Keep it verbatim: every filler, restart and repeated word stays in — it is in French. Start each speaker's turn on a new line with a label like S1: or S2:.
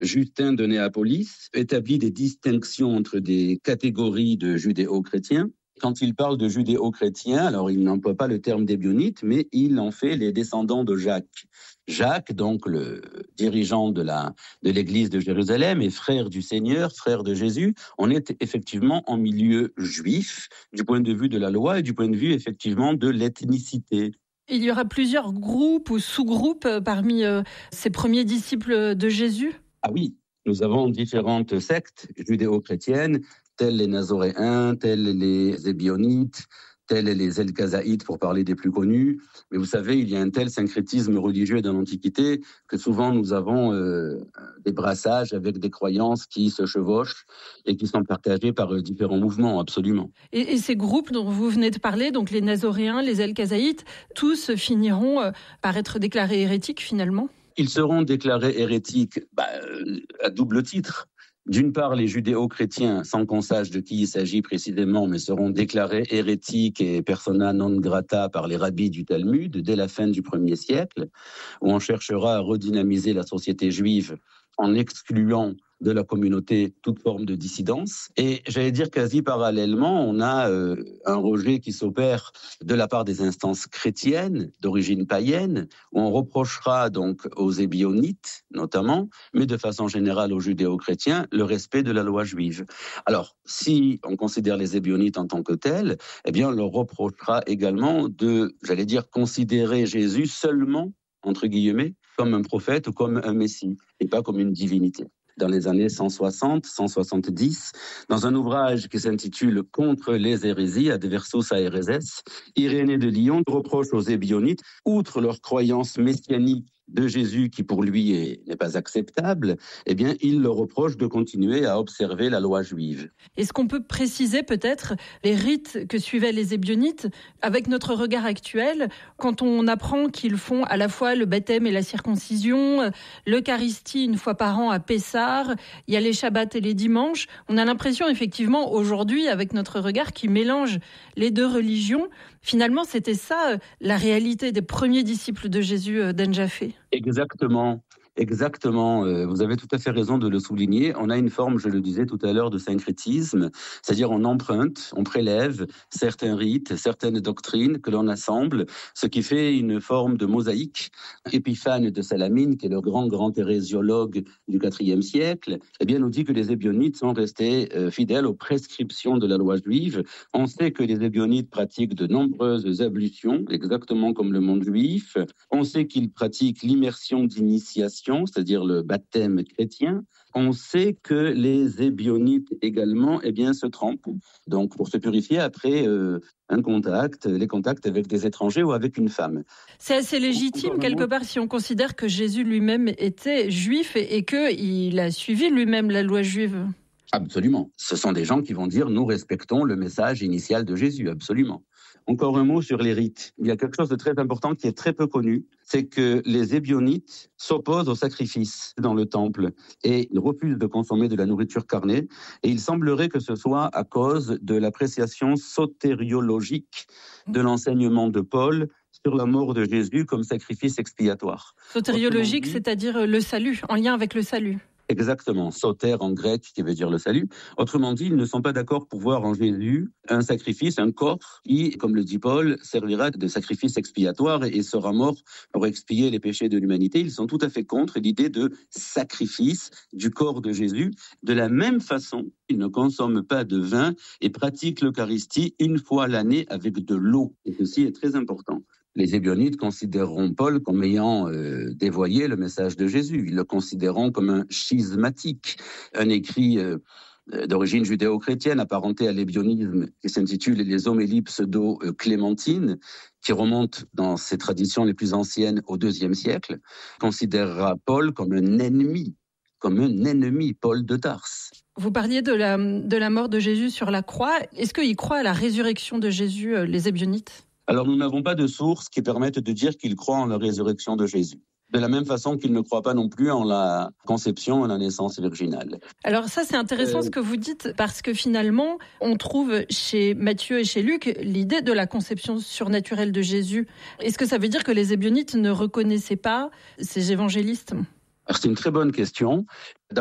S1: Justin de Néapolis établit des distinctions entre des catégories de judéo-chrétiens. Quand il parle de judéo-chrétiens, alors il n'emploie pas le terme d'Ébionites, mais il en fait les descendants de Jacques. Jacques, donc le dirigeant de, la, de l'église de Jérusalem et frère du Seigneur, frère de Jésus, on est effectivement en milieu juif, du point de vue de la loi et du point de vue effectivement de l'ethnicité.
S2: Il y aura plusieurs groupes ou sous-groupes parmi euh, ces premiers disciples de Jésus ?
S1: Ah oui, nous avons différentes sectes judéo-chrétiennes, tels les Nazoréens, tels les Ébionites, tels les Elkazaïtes, pour parler des plus connus. Mais vous savez, il y a un tel syncrétisme religieux dans l'Antiquité que souvent nous avons euh, des brassages avec des croyances qui se chevauchent et qui sont partagées par euh, différents mouvements, absolument.
S2: Et, et ces groupes dont vous venez de parler, donc les Nazoréens, les Elkazaïtes, tous finiront euh, par être déclarés hérétiques finalement ?
S1: Ils seront déclarés hérétiques bah, euh, à double titre. D'une part, les judéo-chrétiens, sans qu'on sache de qui il s'agit précisément, mais seront déclarés hérétiques et persona non grata par les rabbis du Talmud dès la fin du premier siècle, où on cherchera à redynamiser la société juive en excluant de la communauté toute forme de dissidence. Et j'allais dire quasi parallèlement, on a euh, un rejet qui s'opère de la part des instances chrétiennes d'origine païenne, où on reprochera donc aux Ébionites notamment, mais de façon générale aux judéo-chrétiens, le respect de la loi juive. Alors, si on considère les Ébionites en tant que tels, eh bien on leur reprochera également de, j'allais dire, considérer Jésus seulement, entre guillemets, comme un prophète ou comme un messie, et pas comme une divinité. Dans les années cent soixante, cent soixante-dix, dans un ouvrage qui s'intitule « Contre les hérésies » ad versus aereses, Irénée de Lyon reproche aux Ébionites, outre leur croyance messianique de Jésus qui pour lui est, n'est pas acceptable, eh bien il leur reproche de continuer à observer la loi juive.
S2: Est-ce qu'on peut préciser peut-être les rites que suivaient les Ébionites avec notre regard actuel, quand on apprend qu'ils font à la fois le baptême et la circoncision, l'Eucharistie une fois par an à Pessar, il y a les Shabbats et les dimanches, on a l'impression effectivement aujourd'hui avec notre regard qui mélange les deux religions. Finalement, c'était ça la réalité des premiers disciples de Jésus d'Enjafé.
S1: Exactement. Exactement, vous avez tout à fait raison de le souligner. On a une forme, je le disais tout à l'heure, de syncrétisme, c'est-à-dire on emprunte, on prélève certains rites, certaines doctrines que l'on assemble, ce qui fait une forme de mosaïque. Épiphane de Salamine, qui est le grand, grand hérésiologue du quatrième siècle, eh bien, nous dit que les Ébionites sont restés fidèles aux prescriptions de la loi juive. On sait que les Ébionites pratiquent de nombreuses ablutions, exactement comme le monde juif. On sait qu'ils pratiquent l'immersion d'initiation, c'est-à-dire le baptême chrétien. On sait que les Ébionites également eh bien, se trempent, donc pour se purifier après euh, un contact, les contacts avec des étrangers ou avec une femme.
S2: C'est assez légitime quelque part si on considère que Jésus lui-même était juif et, et qu'il a suivi lui-même la loi juive.
S1: Absolument. Ce sont des gens qui vont dire « nous respectons le message initial de Jésus », absolument. Encore un mot sur les rites. Il y a quelque chose de très important qui est très peu connu, c'est que les Ébionites s'opposent au sacrifice dans le temple et ils refusent de consommer de la nourriture carnée. Et il semblerait que ce soit à cause de l'appréciation sotériologique de l'enseignement de Paul sur la mort de Jésus comme sacrifice expiatoire.
S2: Sotériologique, dit, c'est-à-dire le salut, en lien avec le salut.
S1: Exactement, soter en grec qui veut dire le salut. Autrement dit, ils ne sont pas d'accord pour voir en Jésus un sacrifice, un corps qui, comme le dit Paul, servira de sacrifice expiatoire et sera mort pour expier les péchés de l'humanité. Ils sont tout à fait contre l'idée de sacrifice du corps de Jésus. De la même façon, ils ne consomment pas de vin et pratiquent l'Eucharistie une fois l'année avec de l'eau. Et ceci est très important. Les Ébionites considéreront Paul comme ayant euh, dévoyé le message de Jésus. Ils le considéreront comme un schismatique, un écrit euh, d'origine judéo-chrétienne apparenté à l'ébionisme qui s'intitule « Les homélies pseudo-clémentines », qui remonte dans ses traditions les plus anciennes au deuxième siècle, considérera Paul comme un ennemi, comme un ennemi, Paul de Tarse.
S2: Vous parliez de la, de la mort de Jésus sur la croix. Est-ce qu'ils croient à la résurrection de Jésus, les Ébionites ?
S1: Alors, nous n'avons pas de sources qui permettent de dire qu'ils croient en la résurrection de Jésus. De la même façon qu'ils ne croient pas non plus en la conception et la naissance virginale.
S2: Alors ça, c'est intéressant euh... ce que vous dites, parce que finalement, on trouve chez Matthieu et chez Luc l'idée de la conception surnaturelle de Jésus. Est-ce que ça veut dire que les Ébionites ne reconnaissaient pas ces évangélistes ?
S1: C'est une très bonne question.